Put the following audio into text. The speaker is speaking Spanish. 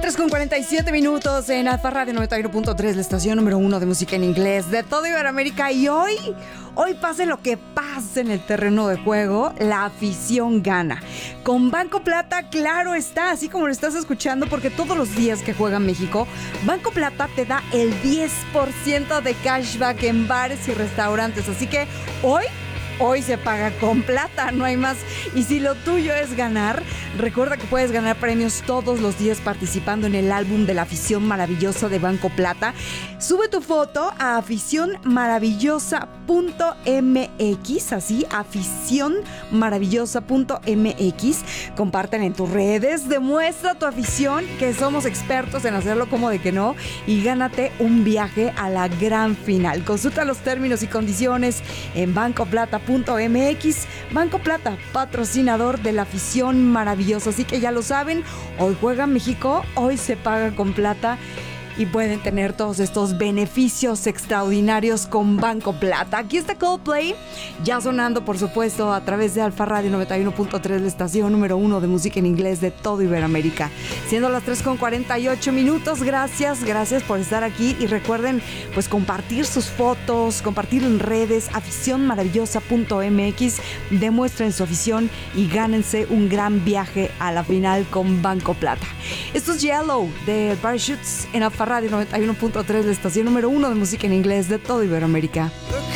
3:47 en Alfa Radio 91.3, la estación número 1 de música en inglés de todo Iberoamérica. Y hoy pase lo que pase en el terreno de juego, la afición gana. Con Banco Plata, claro está, así como lo estás escuchando, porque todos los días que juega México, Banco Plata te da el 10% de cashback en bares y restaurantes. Así que Hoy se paga con plata, no hay más. Y si lo tuyo es ganar, recuerda que puedes ganar premios todos los días participando en el álbum de la afición maravillosa de Banco Plata. Sube tu foto a aficionmaravillosa.mx, así, aficionmaravillosa.mx. Compártela en tus redes, demuestra tu afición, que somos expertos en hacerlo como de que no, y gánate un viaje a la gran final. Consulta los términos y condiciones en bancoplata.mx. Banco Plata, patrocinador de la afición maravillosa. Así que ya lo saben, hoy juega México, hoy se paga con plata y pueden tener todos estos beneficios extraordinarios con Banco Plata. Aquí está Coldplay, ya sonando, por supuesto, a través de Alfa Radio 91.3, la estación número 1 de música en inglés de todo Iberoamérica. Siendo las 3:48, gracias por estar aquí. Y recuerden, pues, compartir sus fotos, compartir en redes, aficionmaravillosa.mx. Demuestren su afición y gánense un gran viaje a la final con Banco Plata. Esto es Yellow de Parachutes en Alfa Radio 91.3, la estación número 1 de música en inglés de todo Iberoamérica.